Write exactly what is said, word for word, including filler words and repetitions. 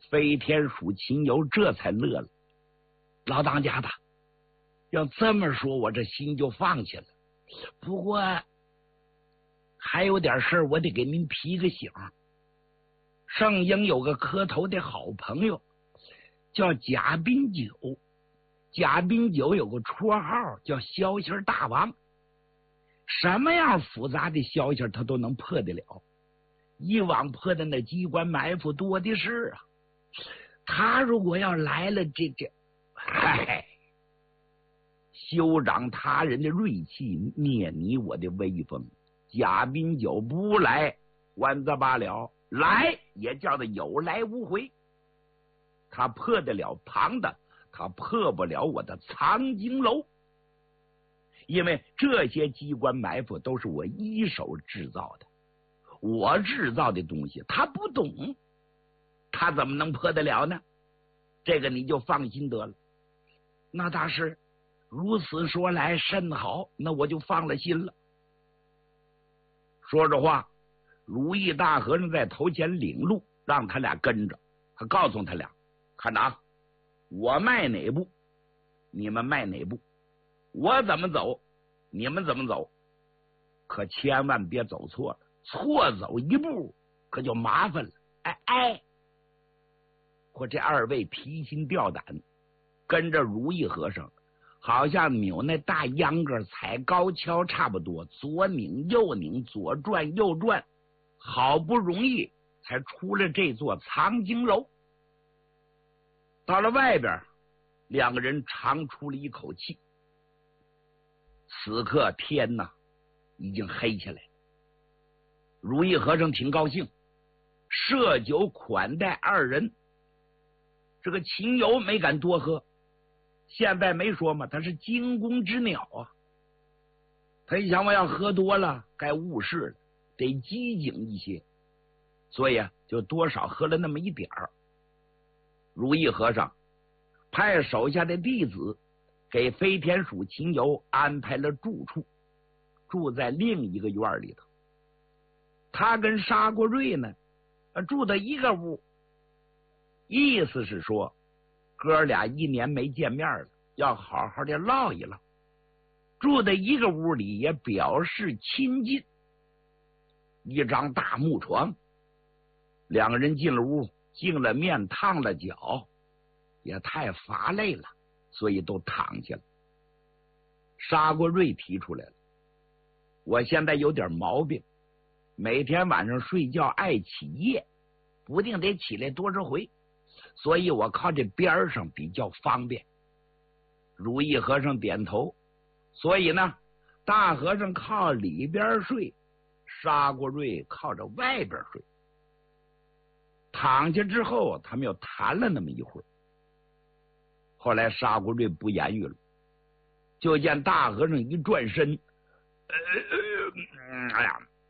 飞天鼠秦游这才乐了。老当家的，要这么说，我这心就放下了。不过还有点事儿，我得给您提个醒。圣婴有个磕头的好朋友，叫贾宾九。贾宾九有个绰号叫消息大王，什么样复杂的消息他都能破得了。以往破的那机关埋伏多的是啊，他如果要来了，这这，嗨，休长他人的锐气，灭你我的威风。贾宾九不来，还则罢了，来也叫他有来无回。他破得了庞的，他破不了我的藏经楼，因为这些机关埋伏都是我一手制造的。我制造的东西他不懂，他怎么能破得了呢？这个你就放心得了。那大师如此说来甚好，那我就放了心了。说着话，如意大和尚在头前领路，让他俩跟着。他告诉他俩，看着啊，我迈哪步你们迈哪步，我怎么走你们怎么走，可千万别走错了，错走一步可就麻烦了。哎哎，我这二位提心吊胆，跟着如意和尚好像扭那大秧歌踩高跷差不多，左拧右拧，左转右转，好不容易才出了这座藏经楼。到了外边，两个人长出了一口气。此刻天哪已经黑下来了。如意和尚挺高兴，设酒款待二人。这个秦游没敢多喝，现在没说嘛，他是惊弓之鸟啊。他一想，我要喝多了该误事了，得机警一些，所以啊，就多少喝了那么一点儿。如意和尚派手下的弟子给飞天鼠秦游安排了住处，住在另一个院里头。他跟沙国瑞呢住在一个屋，意思是说哥俩一年没见面了，要好好的唠一唠。住在一个屋里也表示亲近。一张大木床，两个人进了屋，净了面，烫了脚，也太乏累了，所以都躺下了。沙国瑞提出来了，我现在有点毛病，每天晚上睡觉爱起夜，不定得起来多少回，所以我靠这边上比较方便。如意和尚点头，所以呢，大和尚靠里边睡，沙国瑞靠着外边睡。躺下之后，他们又谈了那么一会儿。后来沙国瑞不言语了，就见大和尚一转身，呃呃、哎呀，